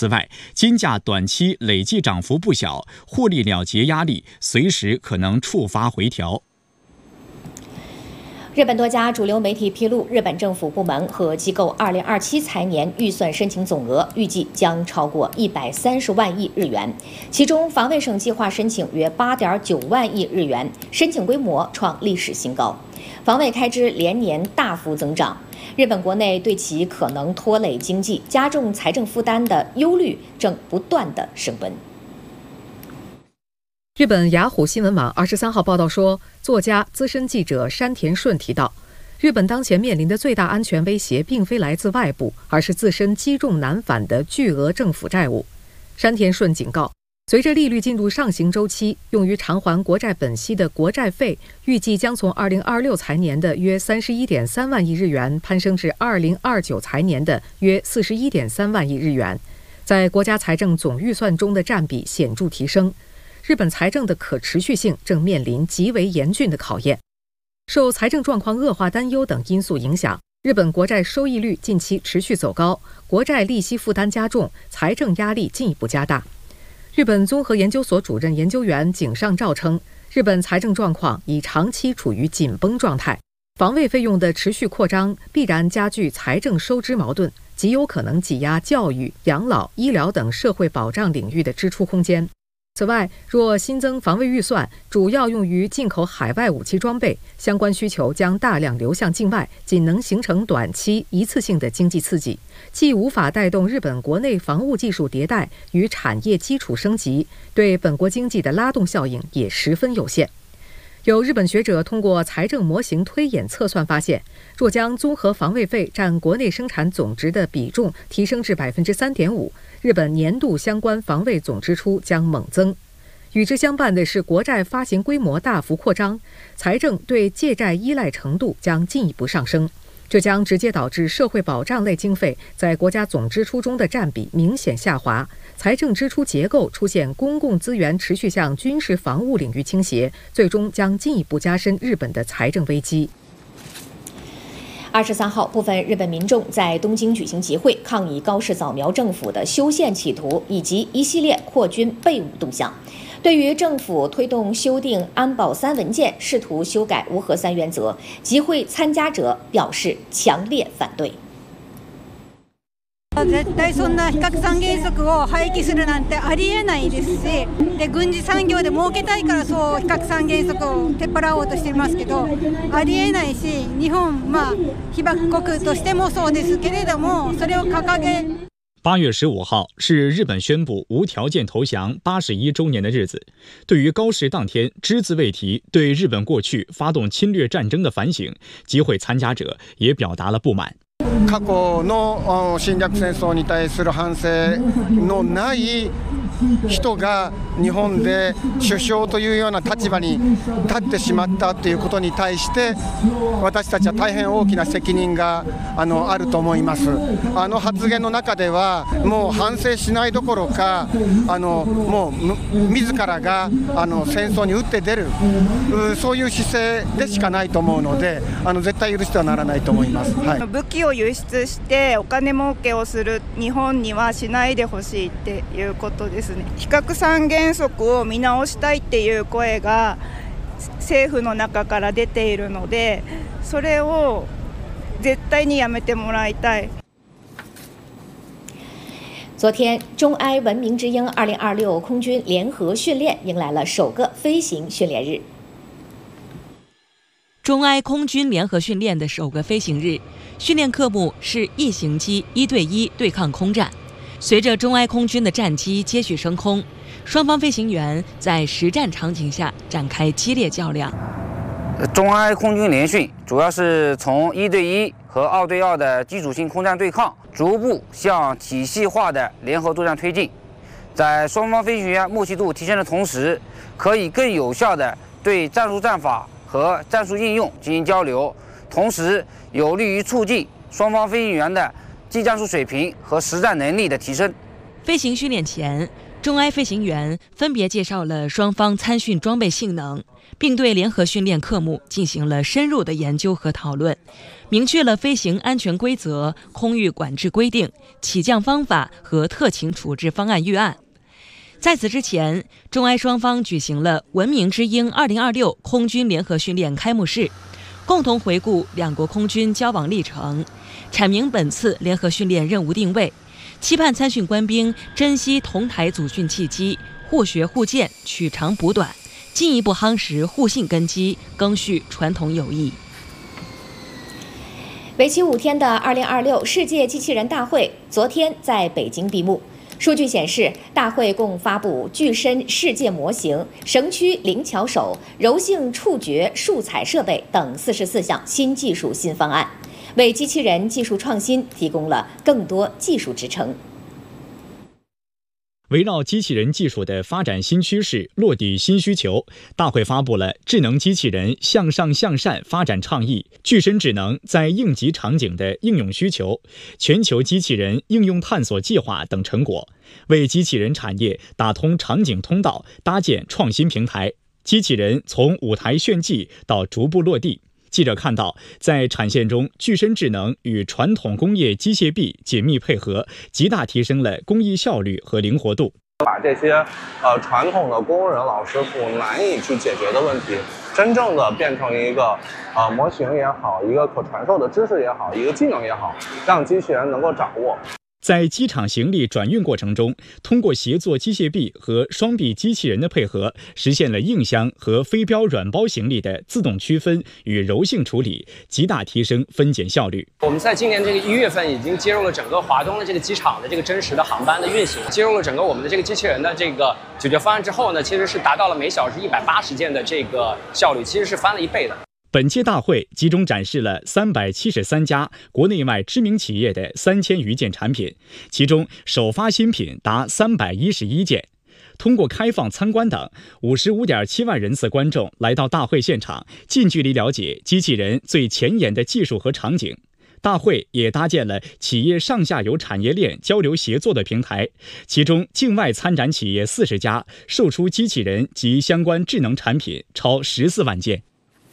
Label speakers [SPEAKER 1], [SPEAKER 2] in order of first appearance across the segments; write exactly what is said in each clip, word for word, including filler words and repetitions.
[SPEAKER 1] 此外，金价短期累计涨幅不小，获利了结压力随时可能触发回调。
[SPEAKER 2] 日本多家主流媒体披露，日本政府部门和机构二零二七财年预算申请总额预计将超过一百三十万亿日元，其中防卫省计划申请约八点九万亿日元，申请规模创历史新高，防卫开支连年大幅增长。日本国内对其可能拖累经济、加重财政负担的忧虑正不断的升温。
[SPEAKER 3] 日本雅虎新闻网二十三号报道说，作家、资深记者山田顺提到，日本当前面临的最大安全威胁并非来自外部，而是自身积重难返的巨额政府债务。山田顺警告，随着利率进入上行周期，用于偿还国债本息的国债费预计将从二零二六财年的约三十一点三万亿日元攀升至二零二九财年的约四十一点三万亿日元，在国家财政总预算中的占比显著提升。日本财政的可持续性正面临极为严峻的考验。受财政状况恶化担忧等因素影响，日本国债收益率近期持续走高，国债利息负担加重，财政压力进一步加大。日本综合研究所主任研究员井上照称，日本财政状况已长期处于紧绷状态，防卫费用的持续扩张必然加剧财政收支矛盾，极有可能挤压教育、养老、医疗等社会保障领域的支出空间。此外，若新增防卫预算主要用于进口海外武器装备，相关需求将大量流向境外，仅能形成短期一次性的经济刺激，既无法带动日本国内防务技术迭代与产业基础升级，对本国经济的拉动效应也十分有限。有日本学者通过财政模型推演测算发现，若将综合防卫费占国内生产总值的比重提升至 百分之三点五， 日本年度相关防卫总支出将猛增。与之相伴的是国债发行规模大幅扩张，财政对借债依赖程度将进一步上升，这将直接导致社会保障类经费在国家总支出中的占比明显下滑，财政支出结构出现公共资源持续向军事防务领域倾斜，最终将进一步加深日本的财政危机。
[SPEAKER 2] 二十三号，部分日本民众在东京举行集会，抗议高市早苗政府的修宪企图以及一系列扩军备武动向。对于政府推动修订安保三文件，试图修改无核三原则，集会参加者表示强烈反对。
[SPEAKER 4] 絶対そんな非核三原則を廃棄するなんてありえないですし、で軍事産業で儲けたいからそう非核三原則を手っ払おうとしていますけど、ありえないし、日本まあ被爆国としてもそうですけれども、それを掲げ。
[SPEAKER 1] 八月十五号是日本宣布无条件投降八十一周年的日子。对于高市当天只字未提对日本过去发动侵略战争的反省，集会参加者也表达了不满。
[SPEAKER 5] 過去の侵略戦争に対する反省のない人が日本で首相というような立場に立ってしまったということに対して私たちは大変大きな責任が あの、あると思います。あの発言の中ではもう反省しないどころかあのもう自らがあの戦争に打って出るそういう姿勢でしかないと思うのであの絶対許してはならないと思います。はい、
[SPEAKER 6] 武器を輸出してお金儲けをする日本にはしないでほしいっていうことですね。非核三原則を見直したいっていう声が政府の中から出ているので、それを絶対にやめてもらいたい。
[SPEAKER 2] 昨天，中埃文明之鹰二零二六空军联合训练迎来了首个飞行训练日。
[SPEAKER 7] 中埃空军联合训练的首个飞行日，训练科目是异形机一对一对抗空战。随着中埃空军的战机接续升空，双方飞行员在实战场景下展开激烈较量。
[SPEAKER 8] 中埃空军联训主要是从一对一和二对二的基础性空战对抗，逐步向体系化的联合作战推进。在双方飞行员默契度提升的同时，可以更有效地对战术战法和战术应用进行交流，同时有利于促进双方飞行员的技战术水平和实战能力的提升。
[SPEAKER 7] 飞行训练前， 中埃飞行员分别介绍了双方参训装备性能，并对联合训练科目进行了深入的研究和讨论，明确了飞行安全规则、空域管制规定、起降方法和特情处置方案预案。在此之前，中埃双方举行了“文明之鹰二零二六”空军联合训练开幕式，共同回顾两国空军交往历程，阐明本次联合训练任务定位，期盼参训官兵珍惜同台组训契机，互学互鉴，取长补短，进一步夯实互信根基，赓续传统友谊。
[SPEAKER 2] 为期五天的二零二六世界机器人大会昨天在北京闭幕。数据显示，大会共发布具身世界模型、绳区灵巧手、柔性触觉数采设备等四十四项新技术新方案，为机器人技术创新提供了更多技术支撑。
[SPEAKER 1] 围绕机器人技术的发展新趋势、落地新需求，大会发布了智能机器人向上向善发展倡议、具身智能在应急场景的应用需求、全球机器人应用探索计划等成果，为机器人产业打通场景通道，搭建创新平台。机器人从舞台炫技到逐步落地。记者看到，在产线中，具身智能与传统工业机械臂紧密配合，极大提升了工艺效率和灵活度。
[SPEAKER 9] 把这些呃传统的工人老师傅难以去解决的问题，真正的变成一个呃模型也好，一个可传授的知识也好，一个技能也好，让机器人能够掌握。
[SPEAKER 1] 在机场行李转运过程中，通过协作机械臂和双臂机器人的配合，实现了硬箱和非标软包行李的自动区分与柔性处理，极大提升分拣效率。
[SPEAKER 10] 我们在今年这个一月份已经接入了整个华东的这个机场的这个真实的航班的运行，接入了整个我们的这个机器人的这个解决方案之后呢，其实是达到了每小时一百八十件的这个效率，其实是翻了一倍的。
[SPEAKER 1] 本届大会集中展示了三百七十三家国内外知名企业的三千余件产品，其中首发新品达三百一十一件。通过开放参观等，五十五点七万人次观众来到大会现场，近距离了解机器人最前沿的技术和场景。大会也搭建了企业上下游产业链交流协作的平台，其中境外参展企业四十家，售出机器人及相关智能产品超十四万件。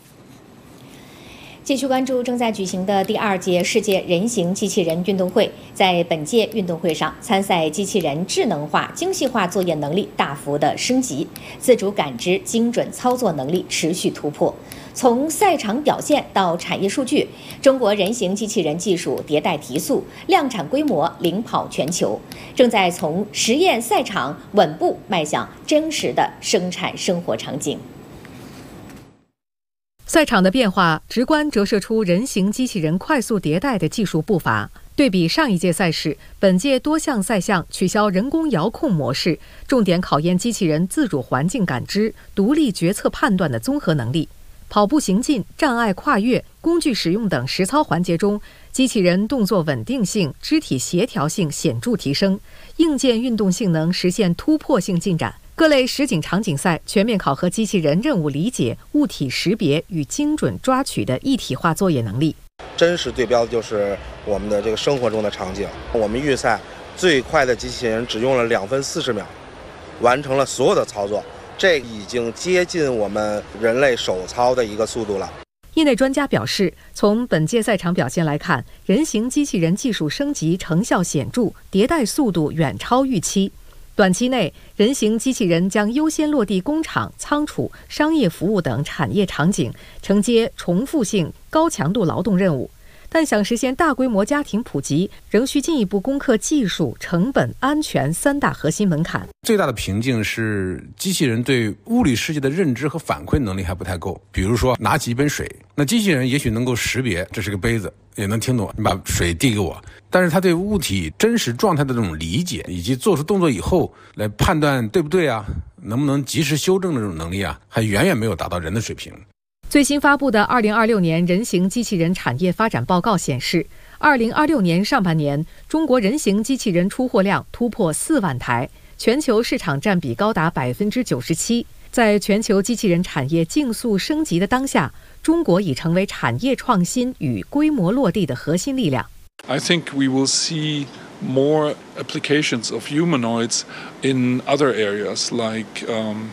[SPEAKER 2] 继续关注正在举行的第二届世界人形机器人运动会。在本届运动会上，参赛机器人智能化、精细化作业能力大幅的升级，自主感知、精准操作能力持续突破。从赛场表现到产业数据，中国人形机器人技术迭代提速，量产规模领跑全球，正在从实验赛场稳步迈向真实的生产生活场景。
[SPEAKER 3] 赛场的变化直观折射出人形机器人快速迭代的技术步伐。对比上一届赛事，本届多项赛项取消人工遥控模式，重点考验机器人自主环境感知、独立决策判断的综合能力。跑步行进、障碍跨越、工具使用等实操环节中，机器人动作稳定性、肢体协调性显著提升，硬件运动性能实现突破性进展。各类实景场景赛全面考核机器人任务理解、物体识别与精准抓取的一体化作业能力。
[SPEAKER 11] 真实对标的就是我们的这个生活中的场景。我们预赛最快的机器人只用了两分四十秒，完成了所有的操作，这已经接近我们人类手操的一个速度了。
[SPEAKER 3] 业内专家表示，从本届赛场表现来看，人形机器人技术升级成效显著，迭代速度远超预期。短期内，人形机器人将优先落地工厂、仓储、商业服务等产业场景，承接重复性、高强度劳动任务。但想实现大规模家庭普及，仍需进一步攻克技术、成本、安全三大核心门槛。
[SPEAKER 12] 最大的瓶颈是机器人对物理世界的认知和反馈能力还不太够。比如说，拿起一杯水，那机器人也许能够识别这是个杯子，也能听懂你把水递给我，但是它对物体真实状态的这种理解，以及做出动作以后来判断对不对啊，能不能及时修正的这种能力啊，还远远没有达到人的水平。
[SPEAKER 3] 最新发布的二零二六年人形机器人产业发展报告显示，二零二六年上半年，中国人形机器人出货量突破四万台，全球市场占比高达百分之九十七。在全球机器人产业竞速升级的当下，中国已成为产业创新与规模落地的核心力量。
[SPEAKER 13] I think we will see more applications of humanoids in other areas like um,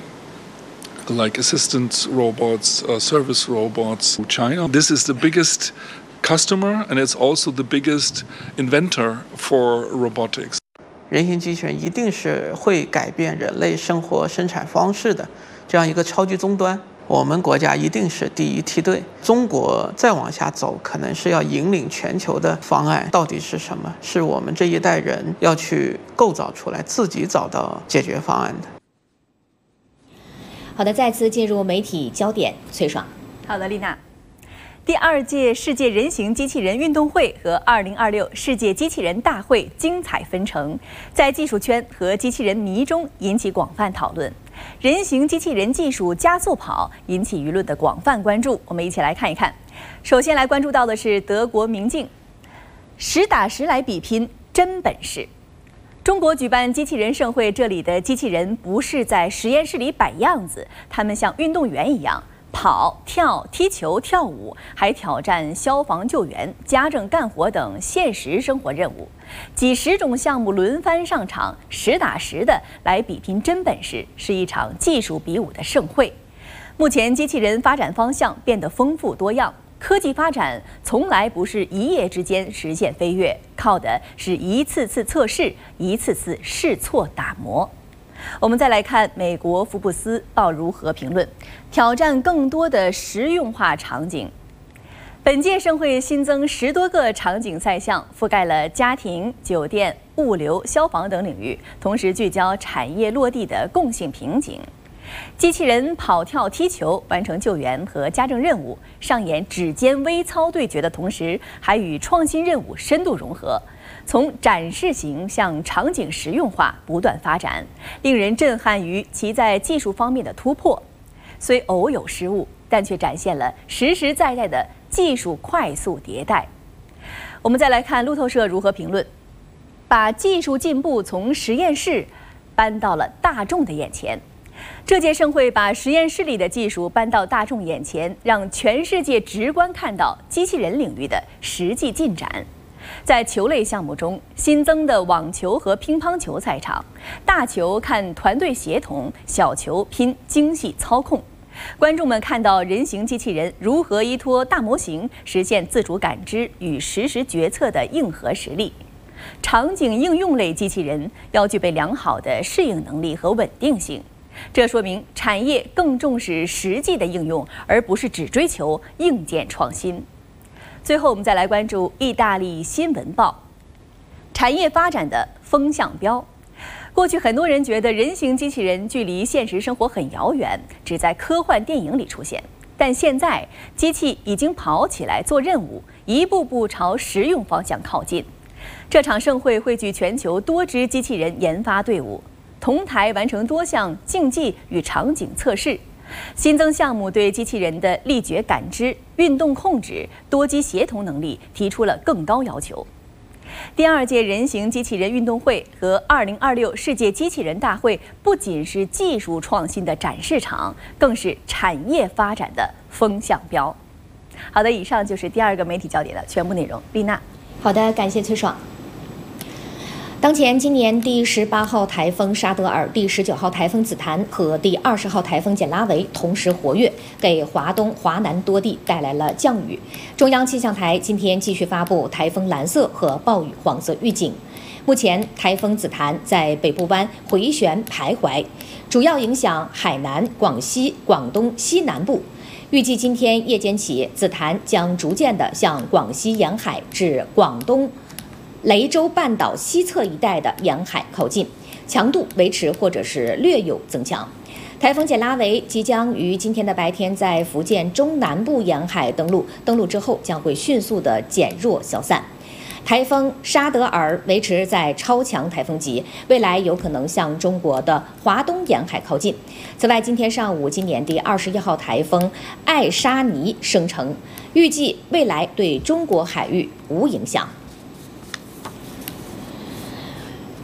[SPEAKER 13] like assistant robots, uh, service robots. China, this is the biggest customer and it's also the biggest inventor for robotics.
[SPEAKER 14] 人形机器人一定是会改变人类生活生产方式的这样一个超级终端，我们国家一定是第一梯队。中国再往下走，可能是要引领全球的方案到底是什么？是我们这一代人要去构造出来，自己找到解决方案的。
[SPEAKER 2] 好的，再次进入媒体焦点，崔爽。
[SPEAKER 15] 好的，丽娜。第二届世界人形机器人运动会和二零二六世界机器人大会精彩纷呈，在技术圈和机器人迷中引起广泛讨论。人形机器人技术加速跑引起舆论的广泛关注，我们一起来看一看。首先来关注到的是德国明镜，实打实来比拼真本事。中国举办机器人盛会，这里的机器人不是在实验室里摆样子，他们像运动员一样。跑、跳、踢球、跳舞，还挑战消防救援、家政干活等现实生活任务，几十种项目轮番上场，实打实的来比拼真本事，是一场技术比武的盛会。目前，机器人发展方向变得丰富多样，科技发展从来不是一夜之间实现飞跃，靠的是一次次测试，一次次试错打磨。我们再来看美国福布斯报如何评论：挑战更多的实用化场景。本届盛会新增十多个场景赛项，覆盖了家庭、酒店、物流、消防等领域，同时聚焦产业落地的共性瓶颈。机器人跑跳踢球，完成救援和家政任务，上演指尖微操对决的同时，还与创新任务深度融合。从展示型向场景实用化不断发展，令人震撼于其在技术方面的突破。虽偶有失误，但却展现了实实在在的技术快速迭代。我们再来看路透社如何评论：把技术进步从实验室搬到了大众的眼前。这届盛会把实验室里的技术搬到大众眼前，让全世界直观看到机器人领域的实际进展。在球类项目中，新增的网球和乒乓球赛场，大球看团队协同，小球拼精细操控。观众们看到人形机器人如何依托大模型实现自主感知与实时决策的硬核实力。场景应用类机器人要具备良好的适应能力和稳定性，这说明产业更重视实际的应用，而不是只追求硬件创新。最后，我们再来关注意大利新闻报产业发展的风向标。过去很多人觉得人形机器人距离现实生活很遥远，只在科幻电影里出现。但现在，机器已经跑起来做任务，一步步朝实用方向靠近。这场盛会汇聚全球多支机器人研发队伍，同台完成多项竞技与场景测试。新增项目对机器人的力觉感知、运动控制、多机协同能力提出了更高要求。第二届人形机器人运动会和二零二六世界机器人大会不仅是技术创新的展示场，更是产业发展的风向标。好的，以上就是第二个媒体焦点的全部内容。丽娜，
[SPEAKER 2] 好的，感谢崔爽。当前，今年第十八号台风沙德尔、第十九号台风紫檀和第二十号台风简拉维同时活跃，给华东、华南多地带来了降雨。中央气象台今天继续发布台风蓝色和暴雨黄色预警。目前，台风紫檀在北部湾回旋徘徊，主要影响海南、广西、广东西南部。预计今天夜间起，紫檀将逐渐地向广西沿海至广东雷州半岛西侧一带的沿海靠近，强度维持或者是略有增强。台风简拉维即将于今天的白天在福建中南部沿海登陆，登陆之后将会迅速的减弱消散。台风沙德尔维持在超强台风级，未来有可能向中国的华东沿海靠近。此外，今天上午，今年第二十一号台风艾沙尼生成，预计未来对中国海域无影响。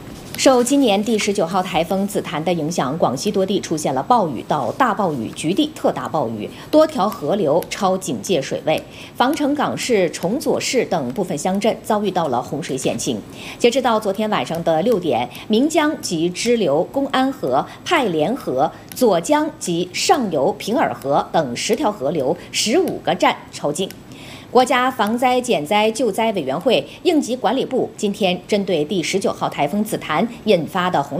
[SPEAKER 2] 受今年第十九号台风紫檀的影响，广西多地出现了暴雨到大暴雨、局地特大暴雨，多条河流超警戒水位，防城港市、崇左市等部分乡镇遭遇到了洪水险情。截止到昨天晚上的六点，岷江及支流、公安河、派连河、左江及上游平尔河等十条河流十五个站超警。国家防灾减灾救灾委员会应急管理部今天针对第十九号台风紫檀引发的洪